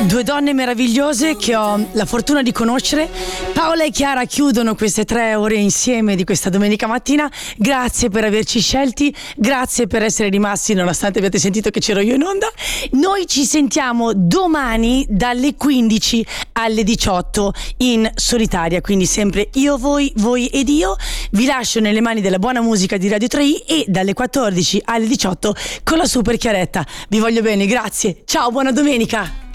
Due donne meravigliose che ho la fortuna di conoscere. Paola e Chiara chiudono queste 3 ore insieme di questa domenica mattina. Grazie per averci scelti, grazie per essere rimasti nonostante abbiate sentito che c'ero io in onda. Noi ci sentiamo domani dalle 15 alle 18 in solitaria, quindi sempre io, voi ed io. Vi lascio nelle mani della buona musica di Radio 3i e dalle 14 alle 18 con la Super Chiaretta. Vi voglio bene, grazie, ciao, buona domenica.